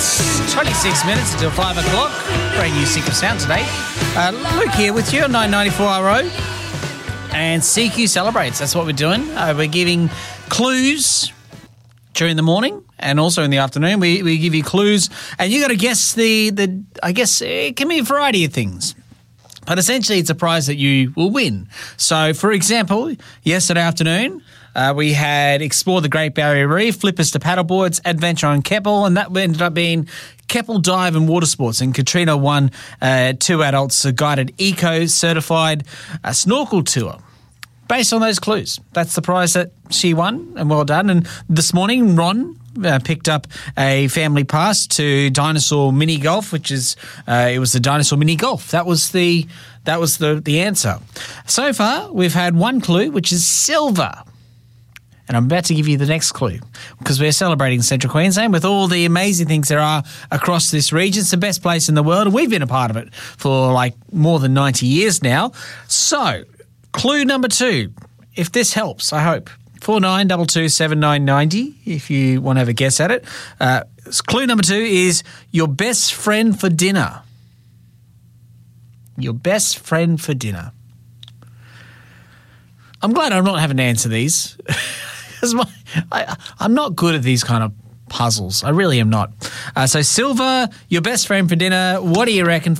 It's 26 minutes until 5 o'clock. Brand new Sync of Sound today. Luke here with you on 994RO. And CQ celebrates. That's what we're doing. We're giving clues during the morning and also in the afternoon. We give you clues and you got to guess I guess it can be a variety of things. But essentially it's a prize that you will win. So, for example, yesterday afternoon, we had Explore the Great Barrier Reef, Flippers to Paddleboards, Adventure on Keppel, and that ended up being Keppel Dive and Water Sports. And Katrina won 2 adults guided eco-certified snorkel tour. Based on those clues, that's the prize that she won, and well done. And this morning, Ron picked up a family pass to Dinosaur Mini Golf, which is it was the Dinosaur Mini Golf. That was the answer. So far, we've had one clue, which is silver. And I'm about to give you the next clue because we're celebrating Central Queensland with all the amazing things there are across this region. It's the best place in the world, and we've been a part of it for like more than 90 years now. So, clue number 2, if this helps, I hope. 49227990 if you want to have a guess at it. Clue number 2 is your best friend for dinner. Your best friend for dinner. I'm glad I'm not having to answer these. I'm not good at these kind of puzzles. I really am not. So silver, your best friend for dinner. What do you reckon?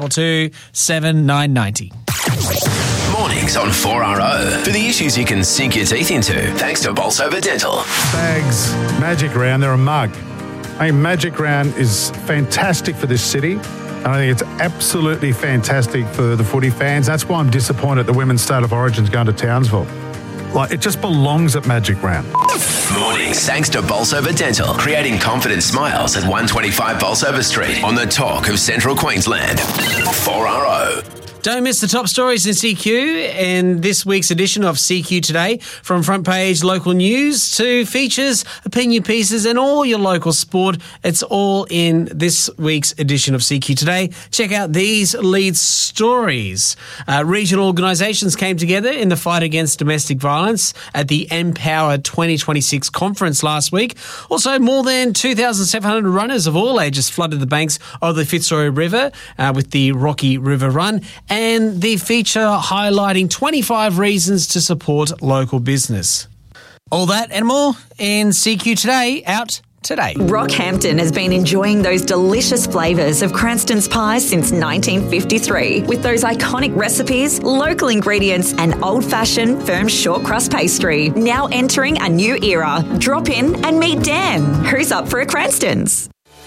49227990. Mornings on 4RO. For the issues you can sink your teeth into, thanks to Bolsover Dental. Bags, Magic Round, they're a mug. I think Magic Round is fantastic for this city. And I think it's absolutely fantastic for the footy fans. That's why I'm disappointed the Women's State of Origin's going to Townsville. Like, it just belongs at Magic Round. Mornings thanks to Bolsover Dental, creating confident smiles at 125 Bolsover Street on the talk of Central Queensland. 4RO. Don't miss the top stories in CQ in this week's edition of CQ Today. From front page local news to features, opinion pieces and all your local sport. It's all in this week's edition of CQ Today. Check out these lead stories. Regional organisations came together in the fight against domestic violence at the Empower 2026 conference last week. Also, more than 2,700 runners of all ages flooded the banks of the Fitzroy River with the Rocky River Run. And the feature highlighting 25 reasons to support local business. All that and more in CQ Today, out today. Rockhampton has been enjoying those delicious flavours of Cranston's pie since 1953. With those iconic recipes, local ingredients and old-fashioned firm short crust pastry. Now entering a new era. Drop in and meet Dan. Who's up for a Cranston's?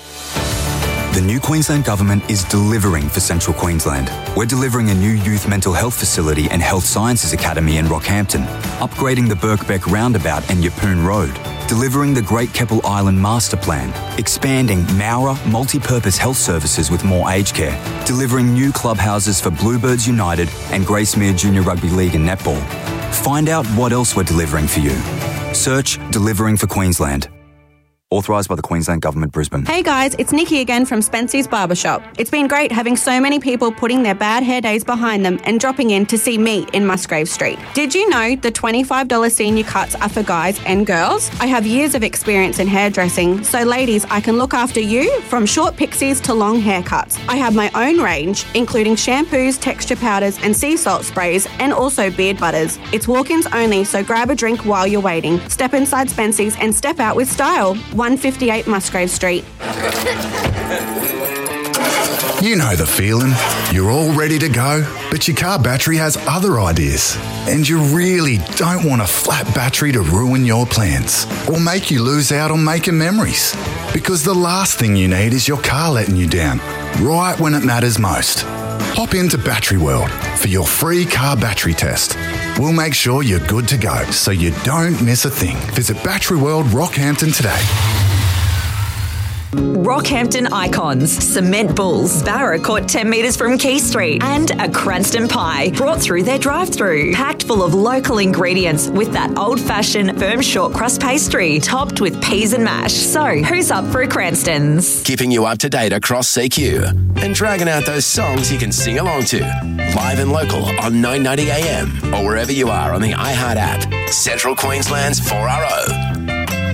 The new Queensland Government is delivering for Central Queensland. We're delivering a new youth mental health facility and health sciences academy in Rockhampton, upgrading the Birkbeck Roundabout and Yeppoon Road, delivering the Great Keppel Island Master Plan, expanding Mowra multi-purpose health services with more aged care, delivering new clubhouses for Bluebirds United and Gracemere Junior Rugby League and Netball. Find out what else we're delivering for you. Search Delivering for Queensland. Authorised by the Queensland Government, Brisbane. Hey guys, it's Nikki again from Spency's Barbershop. It's been great having so many people putting their bad hair days behind them and dropping in to see me in Musgrave Street. Did you know the $25 senior cuts are for guys and girls? I have years of experience in hairdressing, so ladies, I can look after you from short pixies to long haircuts. I have my own range, including shampoos, texture powders and sea salt sprays, and also beard butters. It's walk-ins only, so grab a drink while you're waiting. Step inside Spency's and step out with style. 158 Musgrave Street. You know the feeling. You're all ready to go, but your car battery has other ideas. And you really don't want a flat battery to ruin your plans or make you lose out on making memories. Because the last thing you need is your car letting you down, right when it matters most. Hop into Battery World for your free car battery test. We'll make sure you're good to go so you don't miss a thing. Visit Battery World Rockhampton today. Rockhampton icons, Cement Bulls, Barra caught 10 metres from Quay Street, and a Cranston pie brought through their drive-through, packed full of local ingredients with that old-fashioned firm short crust pastry, topped with peas and mash. So, who's up for a Cranston's? Keeping you up to date across CQ and dragging out those songs you can sing along to. Live and local on 990 AM or wherever you are on the iHeart app. Central Queensland's 4RO.